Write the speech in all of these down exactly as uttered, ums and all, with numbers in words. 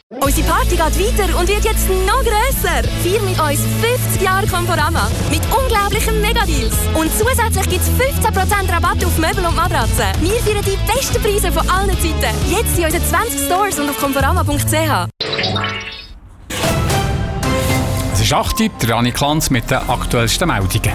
Unsere Party geht weiter und wird jetzt noch grösser. Feier mit uns fünfzig Jahre Conforama mit unglaublichen Megadeals. Und zusätzlich gibt es fünfzehn Prozent Rabatt auf Möbel und Matratzen. Wir feiern die besten Preise von allen Zeiten. Jetzt in unseren zwanzig Stores und auf conforama punkt c h. Es ist acht Uhr, der Rani Klanz mit den aktuellsten Meldungen.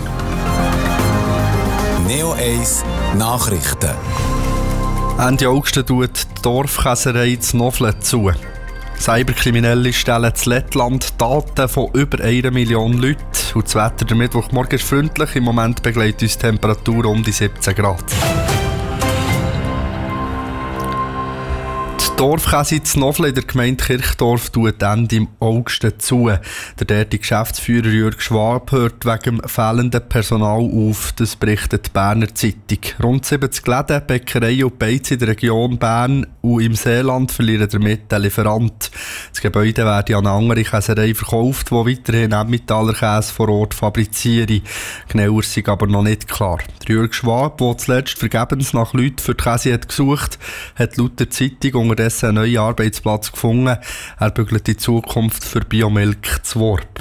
Neo eins Nachrichten. Ende August tut die Dorfkäserei in Nofle zu. Cyberkriminelle stellen in Lettland Daten von über einer Million Leuten. Und das Wetter der Mittwochmorgen ist freundlich. Im Moment begleitet uns die Temperatur um die siebzehn Grad. Die Dorfkäse in Nofle in der Gemeinde Kirchdorf tut Ende August zu. Der dortige Geschäftsführer Jürg Schwab hört wegen dem fehlenden Personal auf. Das berichtet die Berner Zeitung. Rund siebzig Läden, Bäckereien und Beiz in der Region Bern und im Seeland verlieren damit den Lieferant. Das Gebäude werde an eine andere Käserei verkauft, die weiterhin Emmentaler Käse vor Ort fabriziere. Genauer ist aber noch nicht klar. Der Jürg Schwab, der zuletzt vergebens nach Leuten für die Käse hat gesucht hat, hat laut der Zeitung unterdessen einen neuen Arbeitsplatz gefunden. Er bügelt die Zukunft für Biomilch zu Worp.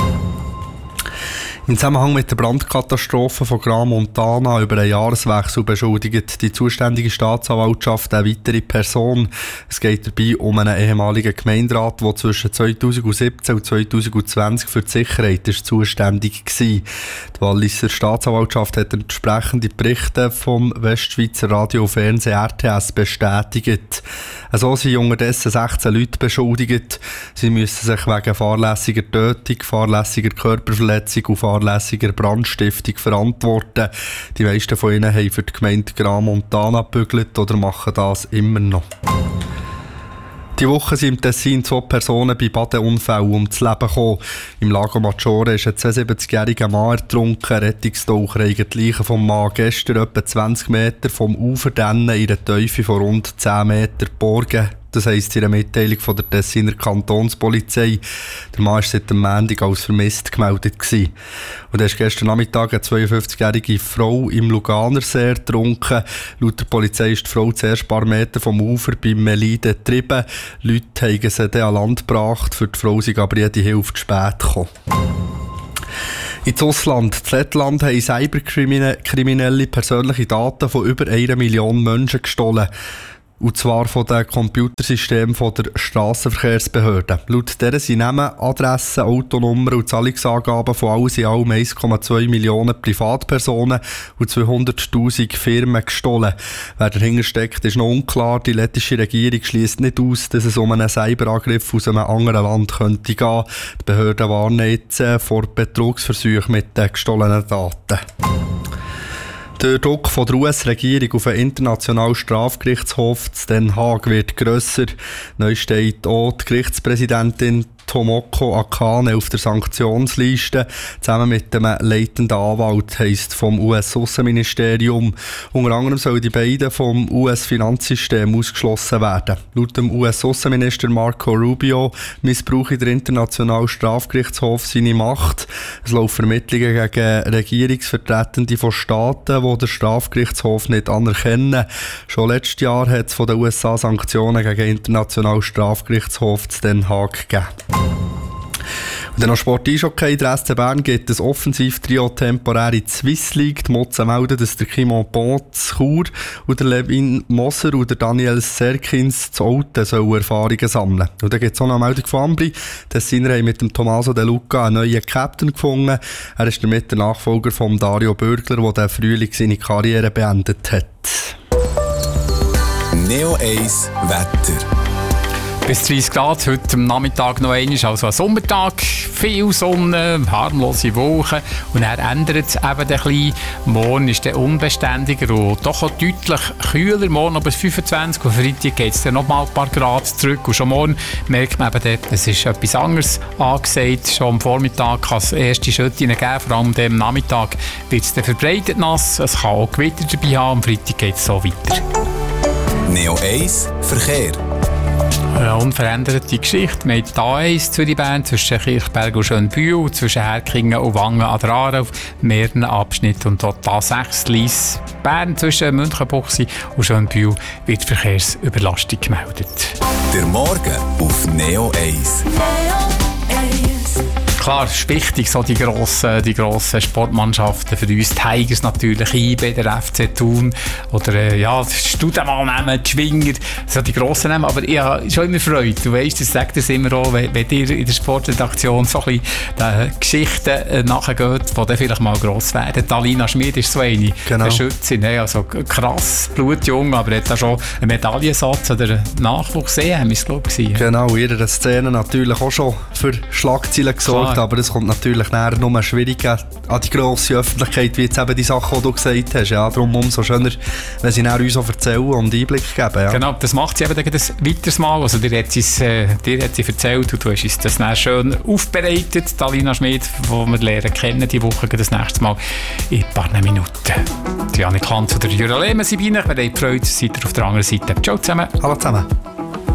Im Zusammenhang mit der Brandkatastrophe von Gran Montana über einen Jahreswechsel beschuldigt die zuständige Staatsanwaltschaft eine weitere Person. Es geht dabei um einen ehemaligen Gemeinderat, der zwischen zweitausendsiebzehn und zweitausendzwanzig für die Sicherheit ist zuständig war. Die Walliser Staatsanwaltschaft hat entsprechende Berichte vom Westschweizer Radio und Fernsehen R T S bestätigt. So sind unterdessen sechzehn Leute beschuldigt. Sie müssen sich wegen fahrlässiger Tötung, fahrlässiger Körperverletzung und fahrlässiger Brandstiftung verantworten. Die meisten von ihnen haben für die Gemeinde Gran Montana gebügelt oder machen das immer noch. Die Woche sind im Tessin zwei Personen bei Badeunfällen ums Leben gekommen. Im Lago Maggiore ist ein zweiundsiebzigjähriger Mann ertrunken. Rettungstaucher haben die Leiche vom Mann gestern etwa zwanzig Meter vom Ufer in einer Tiefe von rund zehn Metern geborgen. Das heisst in einer Mitteilung von der Tessiner Kantonspolizei. Der Mann war seit dem Montag als vermisst gemeldet gewesen. Und er ist gestern Nachmittag eine zweiundfünfzigjährige Frau im Luganersee ertrunken. Laut der Polizei ist die Frau zuerst ein paar Meter vom Ufer beim Melide getrieben. Leute haben sie dann an Land gebracht. Für die Frau sind aber jede Hilfe zu spät gekommen. In Ausland, in Lettland haben Cyberkriminelle persönliche Daten von über einer Million Menschen gestohlen. Und zwar von den Computersystemen der Strassenverkehrsbehörden. Laut deren sind Namen, Adressen, Autonummern und Zahlungsangaben von alles in allem eins Komma zwei Millionen Privatpersonen und zweihunderttausend Firmen gestohlen. Wer dahinter steckt, ist noch unklar. Die lettische Regierung schliesst nicht aus, dass es um einen Cyberangriff aus einem anderen Land könnte gehen. Die Behörden warnen jetzt vor Betrugsversuchen mit den gestohlenen Daten. Der Druck von der U S-Regierung auf den Internationalen Strafgerichtshof in Den Haag wird grösser. Neu steht auch die Gerichtspräsidentin Tomoko Akane auf der Sanktionsliste, zusammen mit dem leitenden Anwalt, heisst vom U S-Aussenministerium. Unter anderem sollen die beiden vom U S-Finanzsystem ausgeschlossen werden. Laut dem U S-Aussenminister Marco Rubio missbrauche der Internationale Strafgerichtshof seine Macht. Es laufen Ermittlungen gegen Regierungsvertretende von Staaten, die den Strafgerichtshof nicht anerkennen. Schon letztes Jahr hat es von den U S A Sanktionen gegen den Internationalen Strafgerichtshof in Den Haag gegeben. Und dann noch Sport-Eishockey. Der S C Bern geht das Offensiv-Trio temporär in die Swiss League. Die Mozza melden, dass der Kimon Pont Chur und der Levin Moser und der Daniel Serkins zu Olten sollen Erfahrungen sammeln. Und dann gibt es auch noch eine Meldung von Ambri. Die Tessiner haben mit dem Tommaso De Luca einen neuen Captain gefunden. Er ist damit der Nachfolger von Dario Bürgler, der diesen Frühling seine Karriere beendet hat. Neo eins Wetter. Bis dreißig Grad, heute am Nachmittag noch einmal, also ein Sommertag, viel Sonne, harmlose Wolken und dann ändert es eben ein bisschen. Morgen ist der unbeständiger und doch auch deutlich kühler, morgen noch bis fünfundzwanzig und Freitag geht es dann noch mal ein paar Grad zurück und schon morgen merkt man eben, es ist etwas anderes angesagt. Schon am Vormittag kann es erste Schritte geben, vor allem am Nachmittag wird es dann verbreitet nass, es kann auch Gewitter dabei haben, am Freitag geht es so weiter. Neo eins Verkehr. Eine unveränderte Geschichte. Wir haben die A eins Zürich-Bern zwischen Kirchberg und Schönbühl, zwischen Herkingen und Wangen an der Aare auf mehreren Abschnitten und dort A sechs Lyss Bern zwischen Münchenbuchsee und Schönbühl wird Verkehrsüberlastung gemeldet. Der Morgen auf Neo eins. Klar, es ist wichtig, so die grossen, die grossen Sportmannschaften für uns. Tigers natürlich, I B, der F C Thun oder äh, ja, Studenmal nehmen, die Schwinger, so die grossen nehmen. Aber ich habe schon immer Freude. Du weißt, das sagt es immer auch, wenn, wenn ihr in der Sportredaktion so ein bisschen Geschichten äh, nachgeht, die dann vielleicht mal gross werden. Alina Schmid ist so eine, genau. eine Schützin, ne? Also krass, blutjung, aber hat da schon einen Medaillensatz oder einen Nachwuchs gesehen, haben wir es glaube ich. Genau, in ihrer Szene natürlich auch schon für Schlagzeilen gesorgt. Klar. Aber es kommt natürlich nachher nur schwierig an die grosse Öffentlichkeit, wie jetzt eben die Sachen, die du gesagt hast. Ja, darum umso schöner, wenn sie uns auch erzählen und Einblick geben. Ja. Genau, das macht sie eben ein weiteres Mal. Also dir hat, äh, dir hat sie erzählt und du hast uns das dann schön aufbereitet. Alina Schmid, die wir lernen kennen, die Woche das nächste Mal in ein paar Minuten. Die Janik Hans oder Jura Lehmann sind bei Ihnen. Wenn ihr Freude seid ihr auf der anderen Seite. Ciao zusammen. Hallo zusammen.